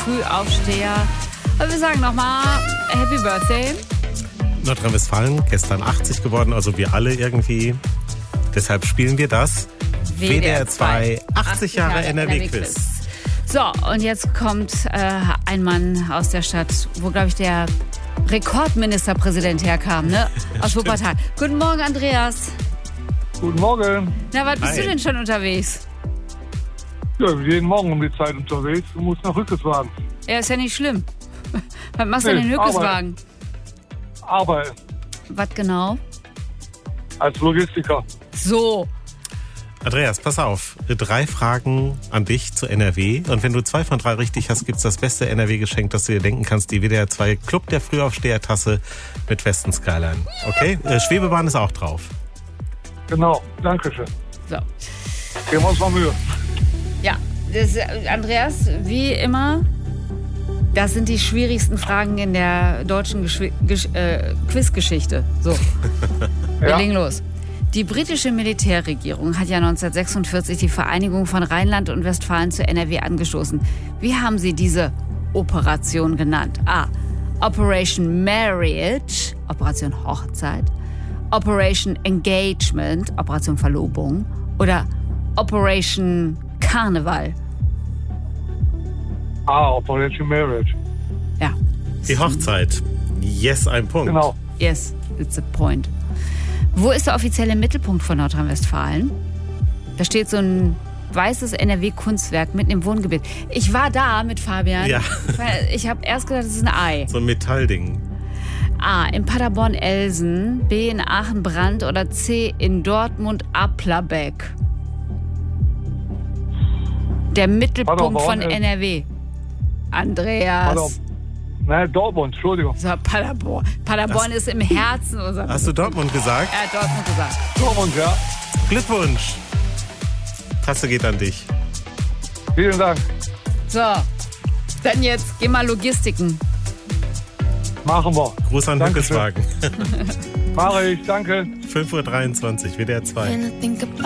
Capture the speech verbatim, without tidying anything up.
Frühaufsteher. Aber wir sagen nochmal Happy Birthday. Nordrhein-Westfalen, gestern achtzig geworden, also wir alle irgendwie. Deshalb spielen wir das W D R zwei achtzig Jahre N R W-Quiz. So, und jetzt kommt äh, ein Mann aus der Stadt, wo, glaube ich, der Rekordministerpräsident herkam, ne? Aus Wuppertal. Guten Morgen, Andreas. Guten Morgen. Na, was bist Hi. du denn schon unterwegs? Ja, ich bin jeden Morgen um die Zeit unterwegs und muss nach Hückeswagen. Ja, ist ja nicht schlimm. Was machst du Nee, denn in Hückeswagen? Arbeiten Was genau? als Logistiker. So. Andreas, pass auf. Drei Fragen an dich zu N R W. Und wenn du zwei von drei richtig hast, gibt's das beste N R W-Geschenk, das du dir denken kannst. Die W D R zwei Club der Frühaufsteher-Tasse mit Westen Skyline. Okay? Äh, Schwebebahn ist auch drauf. Genau, Dankeschön. So. Geben wir uns mal Mühe. Ja, das, äh, Andreas, wie immer, das sind die schwierigsten Fragen in der deutschen Geschwi- Gesch- äh, Quizgeschichte. So, wir Ja. legen los. Die britische Militärregierung hat ja neunzehnhundertsechsundvierzig die Vereinigung von Rheinland und Westfalen zu N R W angestoßen. Wie haben sie diese Operation genannt? A. Operation Marriage, Operation Hochzeit. Operation Engagement, Operation Verlobung. Oder Operation Karneval. Ah, Operation Marriage. Ja. Die Hochzeit. Yes, ein Punkt. Genau. Yes, it's a point. Wo ist der offizielle Mittelpunkt von Nordrhein-Westfalen? Da steht so ein weißes N R W-Kunstwerk mitten im Wohngebiet. Ich war da mit Fabian. Ja. Ich habe erst gedacht, das ist ein Ei. So ein Metallding. A. In Paderborn-Elsen, B. in Aachen-Brand oder C. in Dortmund-Applerbeck. Der Mittelpunkt Paderborn, von äh, N R W. Andreas. Paderborn. Nein, Dortmund, Entschuldigung. So, Paderborn. Paderborn ist im Herzen unserer. Hast du Dortmund gesagt? Er hat Dortmund gesagt. Dortmund, ja. Glückwunsch. Tasse geht an dich. Vielen Dank. So, dann jetzt geh mal Logistiken. Machen wir. Gruß an Dankeschön. Hückeswagen. Mache ich, danke. fünf Uhr dreiundzwanzig, W D R zwei.